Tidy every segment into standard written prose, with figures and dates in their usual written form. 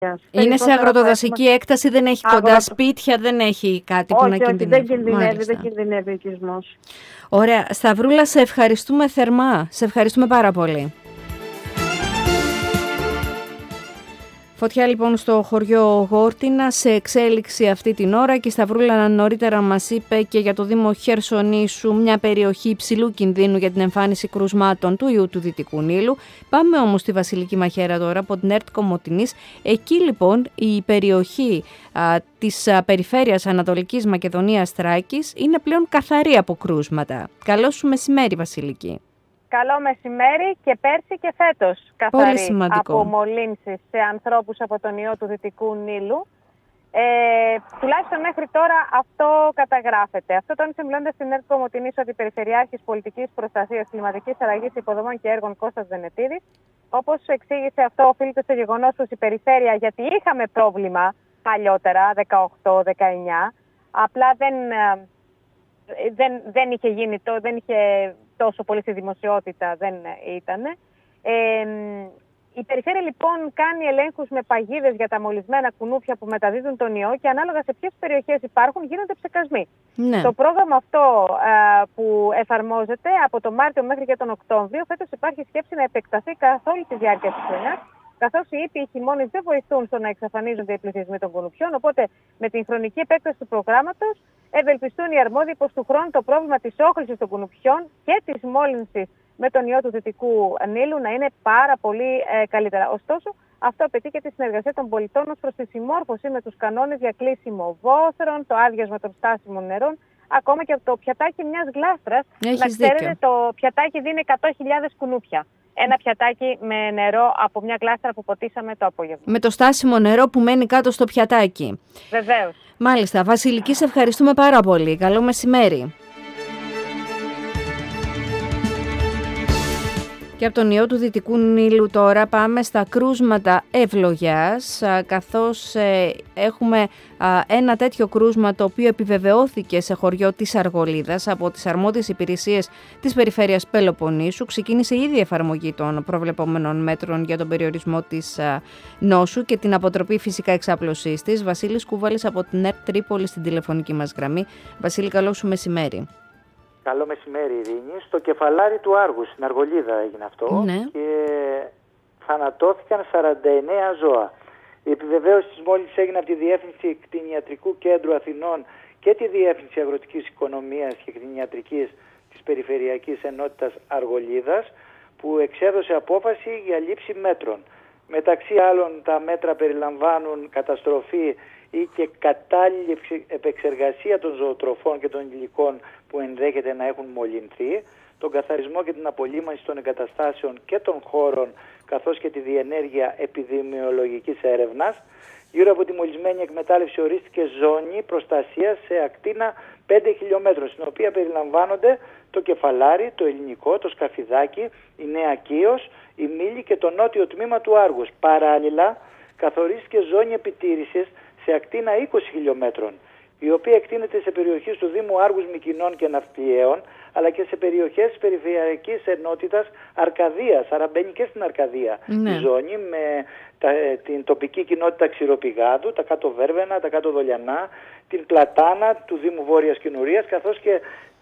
Είναι σε αγροτοδασική έκταση, δεν έχει κοντά σπίτια, δεν έχει κάτι που να κινδυνεύει. Όχι, δεν κινδυνεύει ο οικισμός. Ωραία. Σταυρούλα, σε ευχαριστούμε θερμά. Σε ευχαριστούμε πάρα πολύ. Φωτιά λοιπόν στο χωριό Γόρτινα, σε εξέλιξη αυτή την ώρα, και η Σταυρούλα νωρίτερα μας είπε και για το Δήμο Χερσονήσου, μια περιοχή υψηλού κινδύνου για την εμφάνιση κρουσμάτων του ιού του Δυτικού Νείλου. Πάμε όμως στη Βασιλική Μαχαίρα τώρα, από την ΕΡΤ Κομοτηνής. Εκεί λοιπόν η περιοχή της περιφέρειας Ανατολικής Μακεδονίας Θράκης είναι πλέον καθαρή από κρούσματα. Καλό σου μεσημέρι, Βασιλική. Καλό μεσημέρι, και πέρσι και φέτος καθαρή από μολύνσεις σε ανθρώπους από τον ιό του Δυτικού Νείλου. Τουλάχιστον μέχρι τώρα αυτό καταγράφεται. Αυτό τόνισε μιλώντας στην ΕΡΤ Κομοτηνής ότι η Περιφερειάρχης Πολιτικής Προστασίας Κλιματικής Αλλαγής Υποδομών και Έργων Κώστας Βενετίδης, όπως εξήγησε, αυτό οφείλεται στο γεγονός πως η περιφέρεια, γιατί είχαμε πρόβλημα παλιότερα, 18-19, απλά δεν είχε γίνει δεν είχε τόσο πολύ στη δημοσιότητα, δεν ήταν. Η περιφέρεια λοιπόν κάνει ελέγχους με παγίδες για τα μολυσμένα κουνούπια που μεταδίδουν τον ιό, και ανάλογα σε ποιες περιοχές υπάρχουν γίνονται ψεκασμοί. Ναι. Το πρόγραμμα αυτό που εφαρμόζεται από τον Μάρτιο μέχρι και τον Οκτώβριο, φέτος υπάρχει σκέψη να επεκταθεί καθ' όλη τη διάρκεια της χρονιάς, καθώς οι ήπιοι χειμώνες δεν βοηθούν στο να εξαφανίζονται οι πληθυσμοί των κουνουπιών. Οπότε με την χρονική επέκταση του προγράμματος ευελπιστούν οι αρμόδιοι πως του χρόνου το πρόβλημα της όχλησης των κουνουπιών και της μόλυνσης με τον ιό του Δυτικού Νείλου να είναι πάρα πολύ καλύτερα. Ωστόσο, αυτό απαιτεί και τη συνεργασία των πολιτών ως προς τη συμμόρφωση με τους κανόνες για κλείσιμο βόθρων, το άδειασμα των στάσιμων νερών, ακόμα και το πιατάκι μιας γλάστρας. Να ξέρετε, το πιατάκι δίνει 100.000 κουνούπια. Ένα πιατάκι με νερό από μια γλάστρα που ποτίσαμε το απόγευμα. Με το στάσιμο νερό που μένει κάτω στο πιατάκι. Βεβαίως. Μάλιστα. Βασιλική, σε ευχαριστούμε πάρα πολύ. Καλό μεσημέρι. Και από τον ιό του Δυτικού Νείλου τώρα πάμε στα κρούσματα ευλογιάς, καθώς έχουμε ένα τέτοιο κρούσμα το οποίο επιβεβαιώθηκε σε χωριό της Αργολίδας από τις αρμόδιες υπηρεσίες της Περιφέρειας Πελοποννήσου. Ξεκίνησε ήδη η εφαρμογή των προβλεπόμενων μέτρων για τον περιορισμό της νόσου και την αποτροπή φυσικά εξάπλωσής της. Βασίλης Κούβαλης από την ΕΡΤ Τρίπολη στην τηλεφωνική μας γραμμή. Βασίλη, καλό σου μεσημέρι. Καλό μεσημέρι, Ειρήνη. Στο κεφαλάρι του Άργου, στην Αργολίδα έγινε αυτό, ναι. Και θανατώθηκαν 49 ζώα. Η επιβεβαίωση της μόλυνσης έγινε από τη Διεύθυνση Κτηνιατρικού Κέντρου Αθηνών και τη Διεύθυνση Αγροτικής Οικονομίας και Κτηνιατρικής της Περιφερειακής Ενότητας Αργολίδας, που εξέδωσε απόφαση για λήψη μέτρων. Μεταξύ άλλων, τα μέτρα περιλαμβάνουν καταστροφή ή και κατάλληλη επεξεργασία των ζωοτροφών και των υλικών που ενδέχεται να έχουν μολυνθεί, τον καθαρισμό και την απολύμανση των εγκαταστάσεων και των χώρων, καθώς και τη διενέργεια επιδημιολογικής έρευνας. Γύρω από τη μολυσμένη εκμετάλλευση ορίστηκε ζώνη προστασίας σε ακτίνα 5 χιλιόμετρων, στην οποία περιλαμβάνονται το Κεφαλάρι, το Ελληνικό, το Σκαφιδάκι, η Νέα Κύος, η Μήλη και το νότιο τμήμα του Άργους. Παράλληλα, καθορίστηκε ζώνη επιτήρησης σε ακτίνα 20 χιλιόμετρων, η οποία εκτείνεται σε περιοχές του Δήμου Άργους Μυκηνών και Ναυπλιαίων, αλλά και σε περιοχές της Περιφερειακής Ενότητας Αρκαδίας, άρα μπαίνει και στην Αρκαδία η ζώνη, με την τοπική κοινότητα Ξηροπηγάδου, τα κάτω Βέρβαινα, τα κάτω Δολιανά, την Πλατάνα του Δήμου Βόρειας Κινουρίας, καθώς και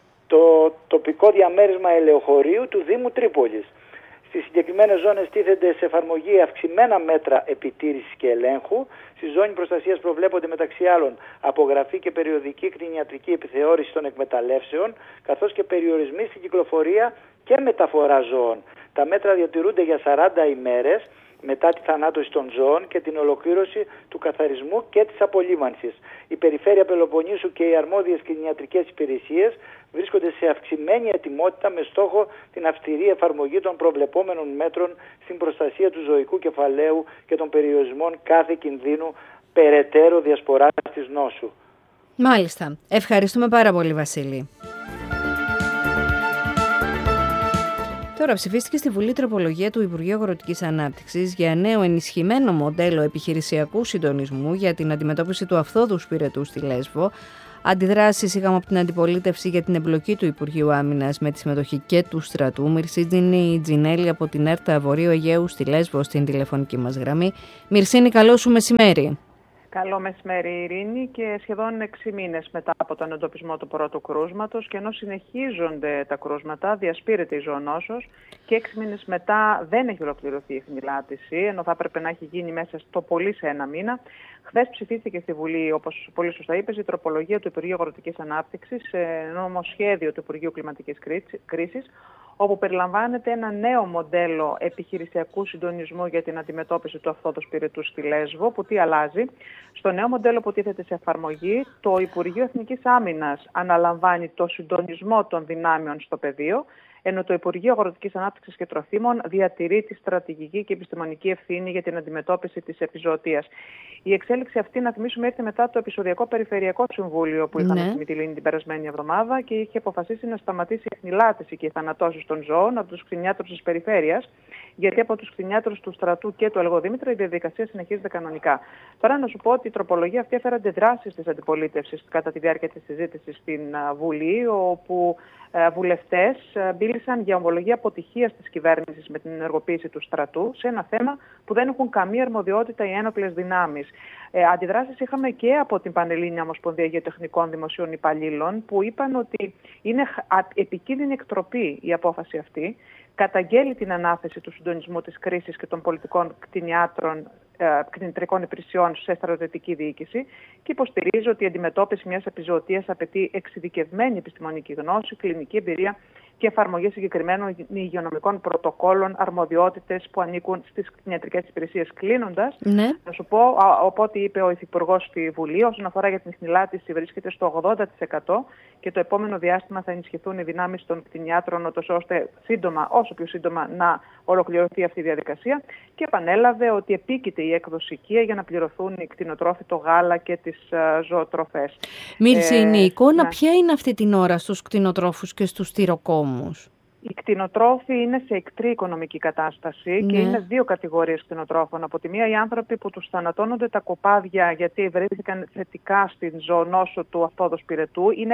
το τοπικό διαμέρισμα Ελεοχωρίου του Δήμου Τρίπολης. Στις συγκεκριμένες ζώνες τίθενται σε εφαρμογή αυξημένα μέτρα επιτήρησης και ελέγχου. Στη ζώνη προστασίας προβλέπονται μεταξύ άλλων απογραφή και περιοδική κτηνιατρική επιθεώρηση των εκμεταλλεύσεων, καθώς και περιορισμοί στην κυκλοφορία και μεταφορά ζώων. Τα μέτρα διατηρούνται για 40 ημέρες μετά τη θανάτωση των ζώων και την ολοκλήρωση του καθαρισμού και της απολύμανσης. Η Περιφέρεια Πελοποννήσου και οι αρμόδιες κτηνιατρικές υπηρεσίες βρίσκονται σε αυξημένη ετοιμότητα με στόχο την αυστηρή εφαρμογή των προβλεπόμενων μέτρων στην προστασία του ζωικού κεφαλαίου και των περιορισμών κάθε κινδύνου περαιτέρω διασποράς της νόσου. Μάλιστα. Ευχαριστούμε πάρα πολύ, Βασίλη. Τώρα ψηφίστηκε στη Βουλή τροπολογία του Υπουργείου Αγροτικής Ανάπτυξης για νέο ενισχυμένο μοντέλο επιχειρησιακού συντονισμού για την αντιμετώπιση του αυθόδου σπυρετού στη Λέσβο. Αντιδράσεις είχαμε από την αντιπολίτευση για την εμπλοκή του Υπουργείου Άμυνας με τη συμμετοχή και του στρατού. Μυρσίνη Τζινέλη από την ΕΡΤΑ Βορείου Αιγαίου στη Λέσβο στην τηλεφωνική μας γραμμή. Μυρσίνη, καλό σου μεσημέρι. Καλό μεσημέρι, Ειρήνη, και σχεδόν 6 μήνες μετά από τον εντοπισμό του πρώτου κρούσματος και ενώ συνεχίζονται τα κρούσματα, διασπείρεται η ζωονόσος και 6 μήνες μετά δεν έχει ολοκληρωθεί η χνηλάτιση, ενώ θα έπρεπε να έχει γίνει μέσα στο πολύ σε 1 μήνα. Χθες ψηφίστηκε στη Βουλή, όπως πολύ σωστά είπες, η τροπολογία του Υπουργείου Αγροτικής Ανάπτυξης σε νομοσχέδιο του Υπουργείου Κλιματικής Κρίσης, όπου περιλαμβάνεται ένα νέο μοντέλο επιχειρησιακού συντονισμού για την αντιμετώπιση του αφθόδους πυρετού στη Λέσβο, που τι αλλάζει. Στο νέο μοντέλο που τίθεται σε εφαρμογή, το Υπουργείο Εθνικής Άμυνας αναλαμβάνει το συντονισμό των δυνάμεων στο πεδίο, ενώ το Υπουργείο Αγροτικής Ανάπτυξης και Τροφίμων διατηρεί τη στρατηγική και επιστημονική ευθύνη για την αντιμετώπιση της επιζωοτίας. Η εξέλιξη αυτή, να θυμίσουμε, ήρθε μετά το επεισοδιακό Περιφερειακό Συμβούλιο που είχαμε στη Μυτιλήνη την περασμένη εβδομάδα και είχε αποφασίσει να σταματήσει η χνηλάτιση και οι θανατώσεις των ζώων από τους κτηνιάτρους της περιφέρειας, γιατί από τους κτηνιάτρους του στρατού και του Ελγοδήμητρα η διαδικασία συνεχίζεται κανονικά. Τώρα να σου πω ότι η τροπολογία αυτή έφερε αντιδράσεις της αντιπολίτευσης κατά τη διάρκεια της συζήτησης στην Βουλή, όπου βουλευτές μίλησαν για ομολογία αποτυχίας της κυβέρνησης με την ενεργοποίηση του στρατού σε ένα θέμα που δεν έχουν καμία αρμοδιότητα οι ένοπλες δυνάμεις. Αντιδράσεις είχαμε και από την Πανελλήνια Ομοσπονδία Γεωτεχνικών Δημοσίων Υπαλλήλων, που είπαν ότι είναι επικίνδυνη εκτροπή η απόφαση αυτή. Καταγγέλει την ανάθεση του συντονισμού της κρίσης και των πολιτικών κτηνιατρικών υπηρεσιών σε στρατιωτική διοίκηση και υποστηρίζει ότι η αντιμετώπιση μιας επιζωοτίας απαιτεί εξειδικευμένη επιστημονική γνώση, κλινική εμπειρία και εφαρμογή συγκεκριμένων υγειονομικών πρωτοκόλων, αρμοδιότητες που ανήκουν στις κτηνιατρικές υπηρεσίες. Κλείνοντας, να σου πω, οπότε είπε ο Υφυπουργός στη Βουλή, όσον αφορά για την χνηλάτιση, βρίσκεται στο 80% και το επόμενο διάστημα θα ενισχυθούν οι δυνάμεις των κτηνιάτρων, ώστε όσο πιο σύντομα να ολοκληρωθεί αυτή η διαδικασία. Και επανέλαβε ότι επίκειται η έκδοση οικία για να πληρωθούν οι κτηνοτρόφοι, το γάλα και τις ζωοτροφές. Μυρσίνη, η εικόνα ποια είναι αυτή την ώρα στους κτηνοτρόφους και στους τυροκόμους? Οι κτηνοτρόφοι είναι σε εκτρή οικονομική κατάσταση και είναι 2 κατηγορίες κτηνοτρόφων. Από τη μία, οι άνθρωποι που τους θανατώνονται τα κοπάδια γιατί βρέθηκαν θετικά στην ζωονόσο του αφθόδους πυρετού. Είναι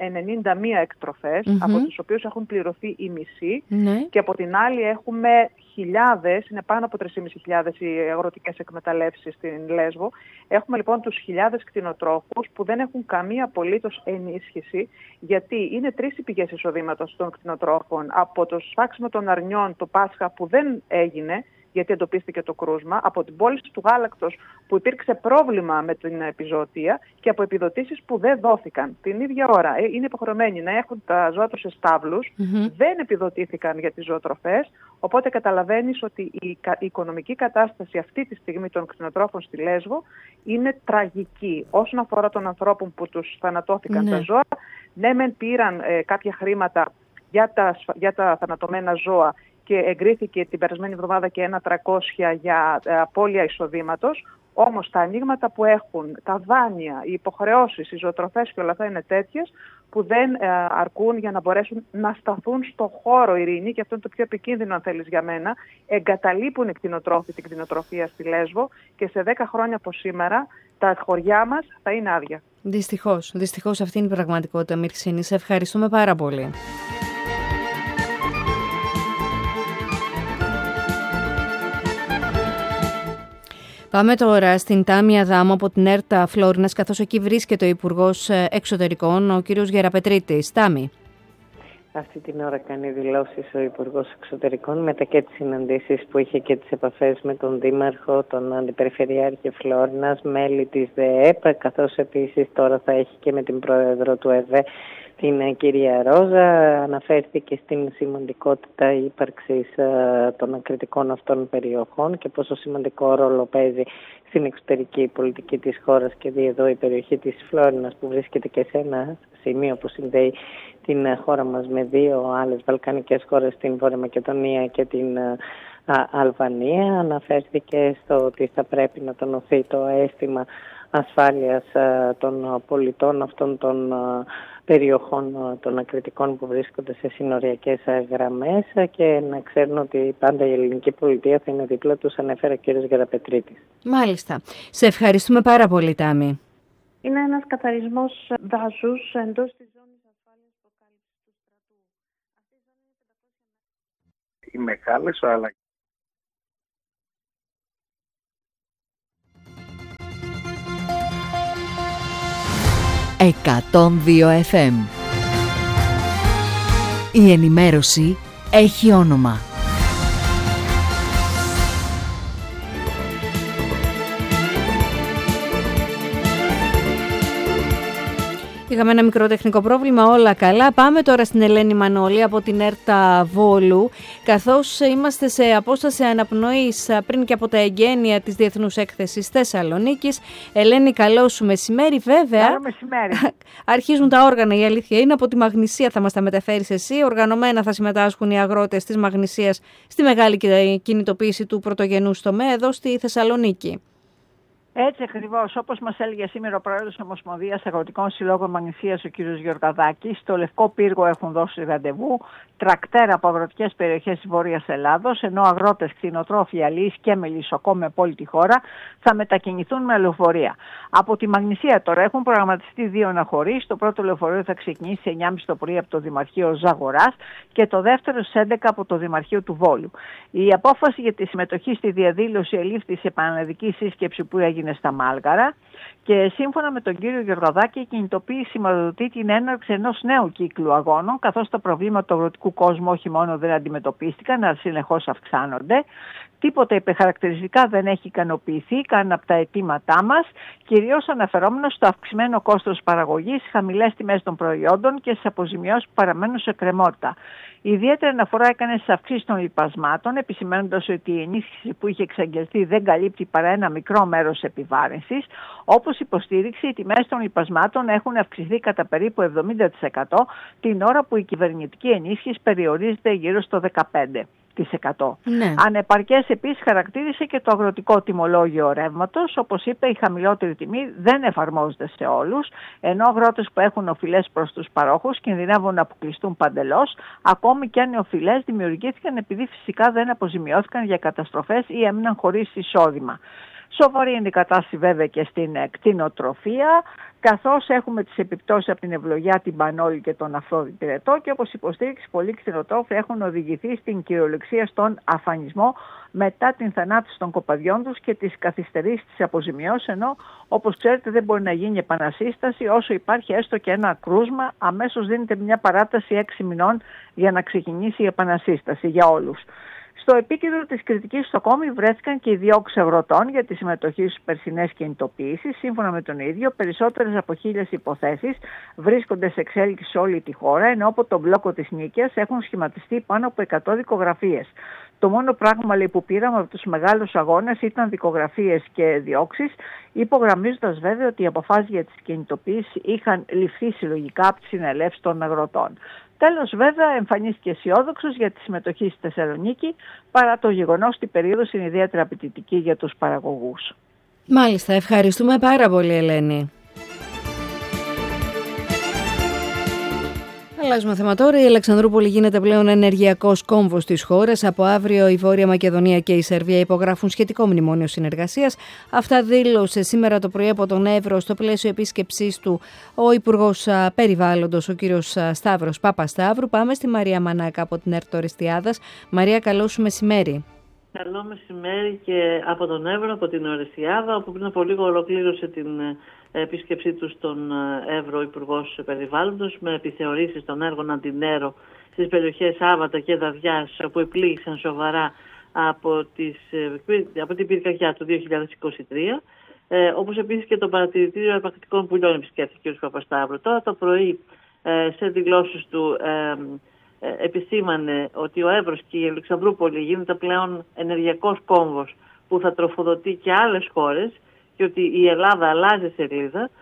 191 εκτροφές, από τους οποίους έχουν πληρωθεί οι μισοί. Και από την άλλη έχουμε χιλιάδες, είναι πάνω από 3.500 οι αγροτικές εκμεταλλεύσεις στην Λέσβο. Έχουμε λοιπόν τους χιλιάδες κτηνοτρόφους που δεν έχουν καμία απολύτως ενίσχυση, γιατί είναι 3 οι πηγές εισοδήματος των κτηνοτρόφων. Από το σφάξιμο των αρνιών το Πάσχα που δεν έγινε, γιατί εντοπίστηκε το κρούσμα, από την πώληση του γάλακτος που υπήρξε πρόβλημα με την επιζωοτία και από επιδοτήσεις που δεν δόθηκαν την ίδια ώρα. Είναι υποχρεωμένοι να έχουν τα ζώα τους σε στάβλους, δεν επιδοτήθηκαν για τις ζωοτροφές, οπότε καταλαβαίνεις ότι η οικονομική κατάσταση αυτή τη στιγμή των κτηνοτρόφων στη Λέσβο είναι τραγική. Όσον αφορά των ανθρώπων που τους θανατώθηκαν τα ζώα, ναι μεν πήραν κάποια χρήματα για τα θανατωμένα ζώα και εγκρίθηκε την περασμένη εβδομάδα και ένα 300 για απώλεια εισοδήματος, όμως τα ανοίγματα που έχουν, τα δάνεια, οι υποχρεώσεις, οι ζωοτροφές και όλα αυτά είναι τέτοιες που δεν αρκούν για να μπορέσουν να σταθούν στο χώρο, Ειρήνη, και αυτό είναι το πιο επικίνδυνο αν θέλεις για μένα. Εγκαταλείπουν οι κτηνοτρόφοι την κτηνοτροφία στη Λέσβο και σε 10 χρόνια από σήμερα τα χωριά μας θα είναι άδεια. Δυστυχώς αυτή είναι η πραγματικότητα, Μυρσίνη. Σε ευχαριστούμε πάρα πολύ. Πάμε τώρα στην Τάμη Αδάμου από την ΕΡΤΑ Φλόρινας, καθώς εκεί βρίσκεται ο Υπουργός Εξωτερικών, ο κύριος Γεραπετρίτης. Τάμη. Αυτή την ώρα κάνει δηλώσεις ο Υπουργός Εξωτερικών μετά και τις συναντήσεις που είχε και τις επαφές με τον Δήμαρχο, τον Αντιπεριφερειάρχη Φλόρινας, μέλη της ΔΕΕΠ, καθώς επίσης τώρα θα έχει και με την Πρόεδρο του ΕΒΕ, την κυρία Ρόζα. Αναφέρθηκε στην σημαντικότητα ύπαρξης των ακριτικών αυτών περιοχών και πόσο σημαντικό ρόλο παίζει στην εξωτερική πολιτική της χώρας, και δει εδώ η περιοχή της Φλόρινας που βρίσκεται και σε ένα σημείο που συνδέει την χώρα μας με 2 άλλες βαλκανικές χώρες, την Βόρεια Μακεδονία και την Αλβανία. Αναφέρθηκε στο ότι θα πρέπει να τονωθεί το αίσθημα ασφάλειας των πολιτών αυτών των περιοχών των ακριτικών που βρίσκονται σε συνοριακές γραμμές και να ξέρουν ότι πάντα η ελληνική πολιτεία θα είναι δίπλα τους, ανέφερε ο κ. Γεραπετρίτης. Μάλιστα. Σε ευχαριστούμε πάρα πολύ, Τάμη. Είναι ένας καθαρισμός δάσους εντός της ζώνης ασφάλειας προκάλυψης του στρατού. Αυτή η ζώνη είναι 500 μέτρα. Οι μεγάλες αλλαγές. 102 FM. Η ενημέρωση έχει όνομα. Είχαμε ένα μικρό τεχνικό πρόβλημα, όλα καλά. Πάμε τώρα στην Ελένη Μανώλη από την ΕΡΤΑ Βόλου, καθώς είμαστε σε απόσταση αναπνοής πριν και από τα εγγένεια της Διεθνούς Έκθεσης Θεσσαλονίκης. Ελένη, καλό σου μεσημέρι. Βέβαια, καλό μεσημέρι. Αρχίζουν τα όργανα, η αλήθεια είναι. Από τη Μαγνησία θα μας τα μεταφέρεις εσύ. Οργανωμένα θα συμμετάσχουν οι αγρότες της Μαγνησίας στη μεγάλη κινητοποίηση του πρωτογενούς τομέα εδώ στη Θεσσαλονίκη. Έτσι ακριβώς, όπως μας έλεγε σήμερα ο πρόεδρος της Ομοσπονδίας Αγροτικών Συλλόγων Μαγνησίας, ο κ. Γεωργαδάκης, στο Λευκό Πύργο έχουν δώσει ραντεβού τρακτέρ από αγροτικές περιοχές της Βόρειας Ελλάδος, ενώ αγρότες, κτηνοτρόφοι, αλείς και μελισσοκόμοι από όλη τη χώρα θα μετακινηθούν με λεωφορεία. Από τη Μαγνησία τώρα έχουν προγραμματιστεί 2 αναχωρήσεις. Το πρώτο λεωφορείο θα ξεκινήσει σε 9.30 το πρωί από το Δημαρχείο Ζαγοράς και το δεύτερο στις 11 από το Δημαρχείο του Βόλου. Η απόφαση για τη συμμετοχή στη διαδήλωση ελήφθη σε επαναληπτική σύσκεψη που έγινε στα Μάλγαρα και σύμφωνα με τον κύριο Γεωργαδάκη η κινητοποίηση σηματοδοτεί την έναρξη ενός νέου κύκλου αγώνων, καθώς τα προβλήματα του αγροτικού κόσμου όχι μόνο δεν αντιμετωπίστηκαν, αλλά συνεχώς αυξάνονται. Τίποτα υπερχαρακτηριστικά δεν έχει ικανοποιηθεί καν από τα αιτήματά μας, κυρίως αναφερόμενο στο αυξημένο κόστος παραγωγής, χαμηλές τιμές των προϊόντων και στις αποζημιώσεις που παραμένουν σε κρεμότητα. Ιδιαίτερη αναφορά έκανε στις αυξήσεις των λιπασμάτων, επισημαίνοντας ότι η ενίσχυση που είχε εξαγγελθεί δεν καλύπτει παρά ένα μικρό μέρος επιβάρυνσης. Όπως υποστήριξε, οι τιμές των λιπασμάτων έχουν αυξηθεί κατά περίπου 70% την ώρα που η κυβερνητική ενίσχυση περιορίζεται γύρω στο 15%. Ναι. Ανεπαρκές επίσης χαρακτήρισε και το αγροτικό τιμολόγιο ρεύματος. Όπως είπε, η χαμηλότερη τιμή δεν εφαρμόζεται σε όλους, ενώ αγρότες που έχουν οφειλές προς τους παρόχους κινδυνεύουν να αποκλειστούν παντελώς, ακόμη και αν οι οφειλές δημιουργήθηκαν επειδή φυσικά δεν αποζημιώθηκαν για καταστροφές ή έμειναν χωρίς εισόδημα. Σοβαρή είναι η κατάσταση βέβαια και στην κτηνοτροφία, καθώς έχουμε τις επιπτώσεις από την ευλογιά, την πανόλη και τον αφροδιτηρετό και όπως υποστήριξε πολλοί κτηνοτρόφοι έχουν οδηγηθεί στην κυριολεξία στον αφανισμό μετά την θανάτωση των κοπαδιών τους και τις καθυστερήσεις της αποζημιώσεως, ενώ όπως ξέρετε δεν μπορεί να γίνει επανασύσταση όσο υπάρχει έστω και ένα κρούσμα, αμέσως δίνεται μια παράταση 6 μηνών για να ξεκινήσει η επανασύσταση για όλους. Στο επίκεντρο της κριτικής στο κόμι βρέθηκαν και οι διώξεις αγροτών για τη συμμετοχή στις περσινές κινητοποιήσεις. Σύμφωνα με τον ίδιο, περισσότερες από 1.000 υποθέσεις βρίσκονται σε εξέλιξη σε όλη τη χώρα, ενώ από τον μπλόκο της Νίκαιας έχουν σχηματιστεί πάνω από 100 δικογραφίες. Το μόνο πράγμα που πήραμε από τους μεγάλους αγώνες ήταν δικογραφίες και διώξεις, υπογραμμίζοντας βέβαια ότι οι αποφάσεις για τις κινητοποιήσεις είχαν ληφθεί συλλογικά από τις συνελεύσεις των αγροτών. Τέλος, βέβαια, εμφανίστηκε αισιόδοξος για τη συμμετοχή στη Θεσσαλονίκη, παρά το γεγονός ότι η περίοδος είναι ιδιαίτερα απαιτητική για τους παραγωγούς. Μάλιστα, ευχαριστούμε πάρα πολύ, Ελένη. Αλλάζουμε θέμα τώρα. Η Αλεξανδρούπολη γίνεται πλέον ενεργειακός κόμβος της χώρας. Από αύριο η Βόρεια Μακεδονία και η Σερβία υπογράφουν σχετικό μνημόνιο συνεργασίας. Αυτά δήλωσε σήμερα το πρωί από τον Εύρο στο πλαίσιο επίσκεψής του ο Υπουργός Περιβάλλοντος, ο κύριος Σταύρος Παπασταύρου. Πάμε στη Μαρία Μανάκα από την ΕΡΤ Ορεστιάδας. Μαρία, καλό σου μεσημέρι. Καλό μεσημέρι και από τον Εύρο, από την Ορεστιάδα, όπου πριν από λίγο ολοκλήρωσε την επίσκεψή του στον Εύρο Υπουργός Περιβάλλοντος με επιθεωρήσεις των έργων αντινέρο στις περιοχές Άβατα και Δαδιάς, που επλήγησαν σοβαρά από την πυρκαγιά του 2023, όπως επίσης και το παρατηρητήριο αρπακτικών πουλιών επισκέφθηκε ο κ. Παπασταύρου. Τώρα το πρωί σε δηλώσεις του επισήμανε ότι ο Εύρος και η Αλεξανδρούπολη γίνεται πλέον ενεργειακός κόμβος που θα τροφοδοτεί και άλλες χώρες και ότι η Ελλάδα αλλάζει σελίδα.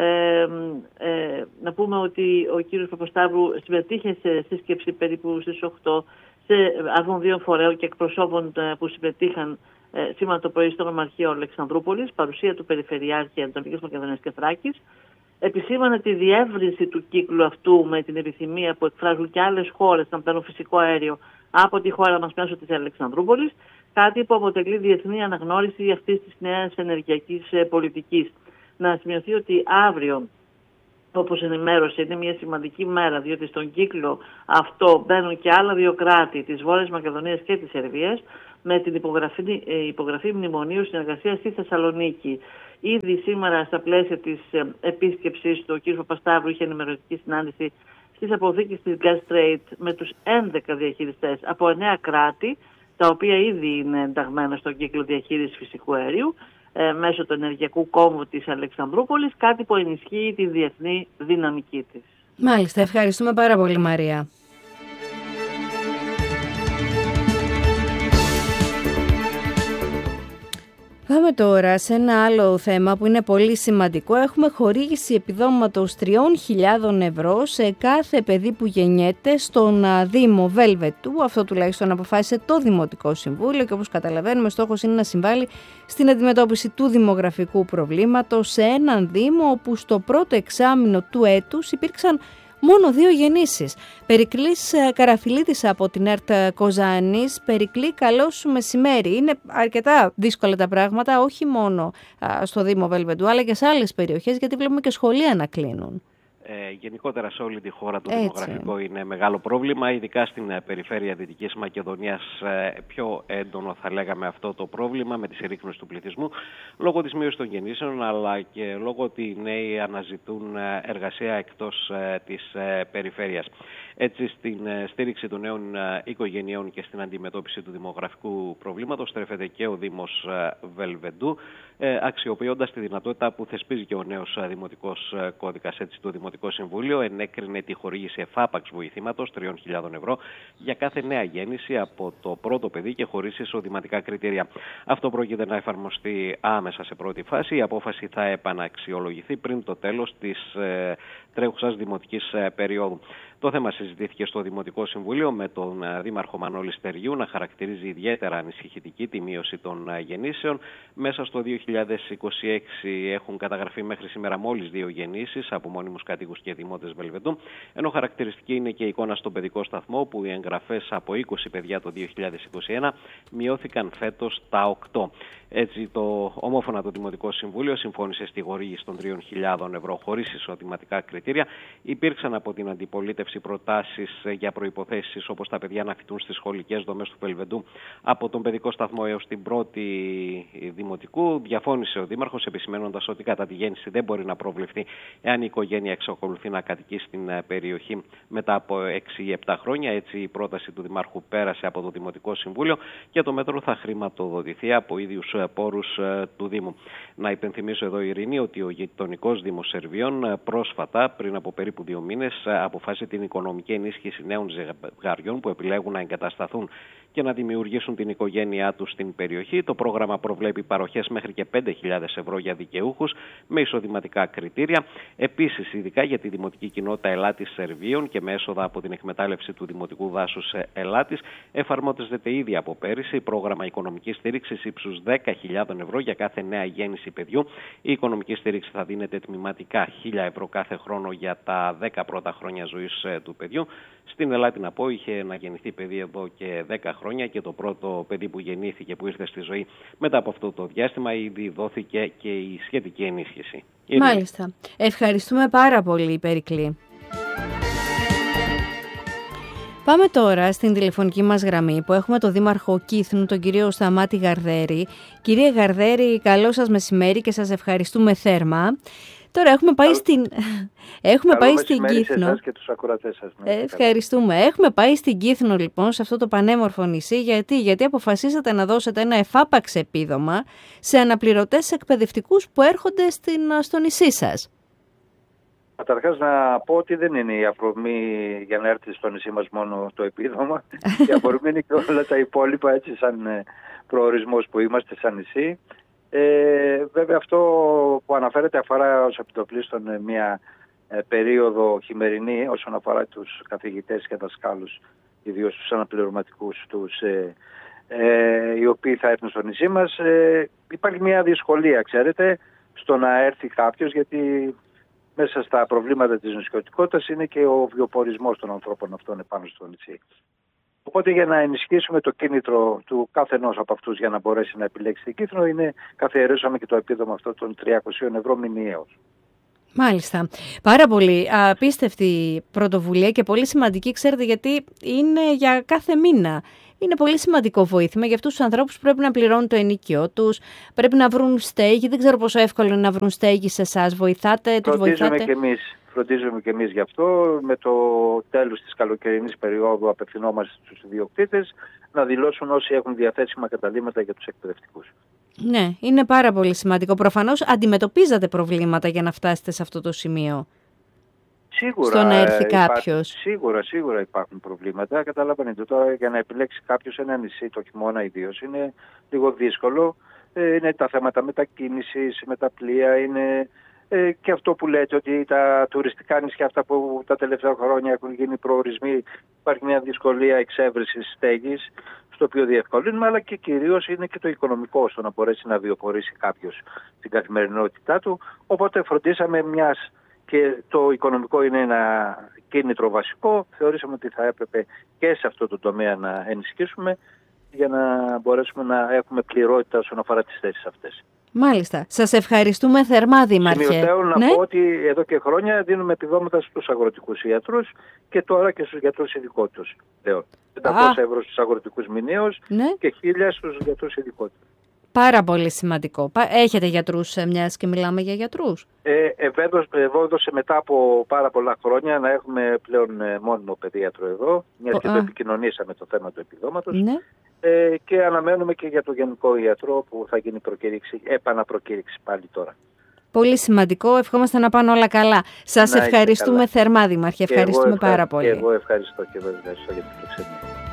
Να πούμε ότι ο κύριος Παπασταύρου συμμετείχε σε σύσκεψη περίπου στις 8 σε αρμοδίων φορέων και εκπροσώπων που συμμετείχαν σήμερα το πρωί στο Νομαρχείο Αλεξανδρούπολης, παρουσία του Περιφερειάρχη Ανατολικής Μακεδονίας και Θράκης. Επισήμανε τη διεύρυνση του κύκλου αυτού με την επιθυμία που εκφράζουν και άλλες χώρες να παίρνουν φυσικό αέριο από τη χώρα μας μέσω της Αλεξανδρούπολης, κάτι που αποτελεί διεθνή αναγνώριση αυτής της νέας ενεργειακής πολιτικής. Να σημειωθεί ότι αύριο, όπως ενημέρωσε, είναι μια σημαντική μέρα, διότι στον κύκλο αυτό μπαίνουν και άλλα 2 κράτη, της Βόρειας Μακεδονίας και της Σερβίας, με την υπογραφή μνημονίου συνεργασίας στη Θεσσαλονίκη. Ήδη σήμερα, στα πλαίσια της επίσκεψης του, ο κ. Παπασταύρου είχε ενημερωτική συνάντηση στις αποθήκες της Gas Trade με τους 11 διαχειριστές από 9 κράτη, τα οποία ήδη είναι ενταγμένα στον κύκλο διαχείρισης φυσικού αερίου, μέσω του ενεργειακού κόμβου της Αλεξανδρούπολης, κάτι που ενισχύει τη διεθνή δυναμική της. Μάλιστα, ευχαριστούμε πάρα πολύ, Μαρία. Πάμε τώρα σε ένα άλλο θέμα που είναι πολύ σημαντικό. Έχουμε χορήγηση επιδόματος 3.000 ευρώ σε κάθε παιδί που γεννιέται στον Δήμο Βέλβετου. Αυτό τουλάχιστον αποφάσισε το Δημοτικό Συμβούλιο και όπως καταλαβαίνουμε στόχος είναι να συμβάλλει στην αντιμετώπιση του δημογραφικού προβλήματος σε έναν Δήμο όπου στο πρώτο εξάμηνο του έτους υπήρξαν μόνο 2 γεννήσεις. Περικλής Καραφιλίδης από την ΕΡΤ Κοζάνης. Περικλή, καλό σου μεσημέρι. Είναι αρκετά δύσκολα τα πράγματα, όχι μόνο στο Δήμο Βέλβεντου, αλλά και σε άλλες περιοχές, γιατί βλέπουμε και σχολεία να κλείνουν. Γενικότερα σε όλη τη χώρα το δημογραφικό είναι μεγάλο πρόβλημα, ειδικά στην περιφέρεια Δυτικής Μακεδονίας πιο έντονο θα λέγαμε αυτό το πρόβλημα με τη συρρίκνωση του πληθυσμού λόγω της μείωσης των γεννήσεων, αλλά και λόγω ότι οι νέοι αναζητούν εργασία εκτός της περιφέρειας. Έτσι, στην στήριξη των νέων οικογενειών και στην αντιμετώπιση του δημογραφικού προβλήματος στρέφεται και ο Δήμος Βελβεντού, αξιοποιώντας τη δυνατότητα που θεσπίζει και ο νέος Δημοτικός Κώδικας. Έτσι, το Δημοτικό Συμβούλιο ενέκρινε τη χορήγηση εφάπαξ βοηθήματος 3.000 ευρώ για κάθε νέα γέννηση από το πρώτο παιδί και χωρίς εισοδηματικά κριτήρια. Αυτό πρόκειται να εφαρμοστεί άμεσα σε πρώτη φάση. Η απόφαση θα επαναξιολογηθεί πριν το τέλος της τρέχουσας δημοτικής περίοδου. Το θέμα συζητήθηκε στο Δημοτικό Συμβούλιο με τον Δήμαρχο Μανώλη Στεριού να χαρακτηρίζει ιδιαίτερα ανησυχητική τη μείωση των γεννήσεων. Μέσα στο 2026 έχουν καταγραφεί μέχρι σήμερα μόλις 2 γεννήσεις από μόνιμους κατοίκους και δημότες Βελβεντού, ενώ χαρακτηριστική είναι και η εικόνα στον παιδικό σταθμό που οι εγγραφές από 20 παιδιά το 2021 μειώθηκαν φέτος τα 8. Έτσι, το ομόφωνα το Δημοτικό Συμβούλιο συμφώνησε στη χορήγηση των 3.000 ευρώ χωρίς εισοδηματικά κριτήρια. Υπήρξαν από την αντιπολίτευση προτάσεις για προϋποθέσεις όπως τα παιδιά να φοιτούν στις σχολικές δομές του Βελβεντού από τον παιδικό σταθμό έως την πρώτη δημοτικού. Διαφώνησε ο Δήμαρχος επισημαίνοντας ότι κατά τη γέννηση δεν μπορεί να προβλεφθεί εάν η οικογένεια εξακολουθεί να κατοικεί στην περιοχή μετά από 6 ή 7 χρόνια. Έτσι, η πρόταση του Δημάρχου πέρασε από το Δημοτικό Συμβούλιο και το μέτρο θα χρηματοδοτηθεί από ίδιους πόρους του Δήμου. Να υπενθυμίσω εδώ, Ειρήνη, ότι ο γειτονικός Δήμος Σερβίων πρόσφατα, πριν από περίπου 2 μήνες, αποφάσισε την οικονομική ενίσχυση νέων ζευγαριών που επιλέγουν να εγκατασταθούν και να δημιουργήσουν την οικογένειά τους στην περιοχή. Το πρόγραμμα προβλέπει παροχές μέχρι και 5.000 ευρώ για δικαιούχους με εισοδηματικά κριτήρια. Επίσης, ειδικά για τη δημοτική κοινότητα Ελάτης Σερβίων και με έσοδα από την εκμετάλλευση του δημοτικού δάσους Ελάτης, εφαρμόζεται ήδη από πέρυσι πρόγραμμα οικονομικής στήριξης ύψους 10.000 ευρώ για κάθε νέα γέννηση παιδιού. Η οικονομική στήριξη θα δίνεται τμηματικά 1.000 ευρώ κάθε χρόνο για τα 10 πρώτα χρόνια ζωής του παιδιού. Στην Ελλάδα, να πω, είχε να γεννηθεί παιδί εδώ και 10 χρόνια και το πρώτο παιδί που γεννήθηκε, που ήρθε στη ζωή μετά από αυτό το διάστημα, ήδη δόθηκε και η σχετική ενίσχυση. Μάλιστα. Ευχαριστούμε πάρα πολύ, Περικλή. Πάμε τώρα στην τηλεφωνική μας γραμμή που έχουμε τον Δήμαρχο Κύθνου, τον κύριο Σταμάτη Γαρδέρη. Κύριε Γαρδέρη, καλό σας μεσημέρι και σας ευχαριστούμε θέρμα. Τώρα έχουμε πάει στην Κύθνο. Εσάς και τους ακροατές σας. Ευχαριστούμε. Έχουμε πάει στην Κύθνο λοιπόν, σε αυτό το πανέμορφο νησί. Γιατί αποφασίσατε να δώσετε ένα εφάπαξ επίδομα σε αναπληρωτές εκπαιδευτικούς που έρχονται στο νησί σας. Καταρχάς να πω ότι δεν είναι η αφορμή για να έρθει στο νησί μας μόνο το επίδομα. Η αφορμή είναι και όλα τα υπόλοιπα, έτσι σαν προορισμός που είμαστε σαν νησί. Βέβαια αυτό που αναφέρεται αφορά ως επιτοπλίστων μια περίοδο χειμερινή όσον αφορά τους καθηγητές και δασκάλους, ιδίως τους αναπληρωματικούς οι οποίοι θα έρθουν στο νησί μας. Υπάρχει μια δυσκολία, ξέρετε, στο να έρθει κάποιος, γιατί μέσα στα προβλήματα της νησιωτικότητας είναι και ο βιοπορισμός των ανθρώπων αυτών επάνω στο νησί. Οπότε για να ενισχύσουμε το κίνητρο του καθενός από αυτούς για να μπορέσει να επιλέξει την Κύθνο, καθιερώσαμε και το επίδομα αυτό των 300 ευρώ μηνιαίως. Μάλιστα. Πάρα πολύ απίστευτη πρωτοβουλία και πολύ σημαντική, ξέρετε, γιατί είναι για κάθε μήνα. Είναι πολύ σημαντικό βοήθημα για αυτούς τους ανθρώπους που πρέπει να πληρώνουν το ενοίκιο τους, πρέπει να βρουν στέγη. Δεν ξέρω πόσο εύκολο είναι να βρουν στέγη σε εσάς. Βοηθάτε, τους βοηθάτε? Φροντίζουμε και εμείς γι' αυτό. Με το τέλος της καλοκαιρινής περίοδου απευθυνόμαστε στους ιδιοκτήτες να δηλώσουν όσοι έχουν διαθέσιμα καταλύματα για τους εκπαιδευτικούς. Ναι, είναι πάρα πολύ σημαντικό. Προφανώς αντιμετωπίζατε προβλήματα για να φτάσετε σε αυτό το σημείο. Σίγουρα, στο να έρθει κάποιος. Σίγουρα υπάρχουν προβλήματα. Καταλαβαίνετε τώρα, για να επιλέξει κάποιος ένα νησί το χειμώνα ιδίως είναι λίγο δύσκολο. Είναι τα θέματα μετακίνησης, με τα πλοία, είναι και αυτό που λέτε ότι τα τουριστικά νησιά αυτά που τα τελευταία χρόνια έχουν γίνει προορισμοί, υπάρχει μια δυσκολία εξέβρεσης στέγης, στο οποίο διευκολύνουμε, αλλά και κυρίως είναι και το οικονομικό, στο να μπορέσει να βιοπορήσει κάποιος την καθημερινότητά του. Οπότε φροντίσαμε, μιας και το οικονομικό είναι ένα κίνητρο βασικό, θεωρήσαμε ότι θα έπρεπε και σε αυτό το τομέα να ενισχύσουμε για να μπορέσουμε να έχουμε πληρότητα όσον αφορά τις θέσεις αυτές. Μάλιστα. Σας ευχαριστούμε θερμά, Δήμαρχε. Σημειωτέω να πω ότι εδώ και χρόνια δίνουμε επιδόματα στους αγροτικούς ιατρούς και τώρα και στους γιατρούς ειδικότητες. 500 ευρώ στους αγροτικούς μηνιαίως και 1.000 στους γιατρούς ειδικότητες. Πάρα πολύ σημαντικό. Έχετε γιατρούς, μιας και μιλάμε για γιατρούς? Ευόδωσε μετά από πάρα πολλά χρόνια να έχουμε πλέον μόνιμο παιδίατρο εδώ, μιας και το επικοινωνήσαμε το θέμα του επιδόματος. Ναι. Και αναμένουμε και για το γενικό ιατρό που θα γίνει επαναπροκήρυξη πάλι τώρα. Πολύ σημαντικό. Ευχόμαστε να πάνε όλα καλά. Σας ευχαριστούμε θερμά, Δήμαρχε. Ευχαριστούμε πάρα πολύ. Εγώ ευχαριστώ και για την φιλοξενία.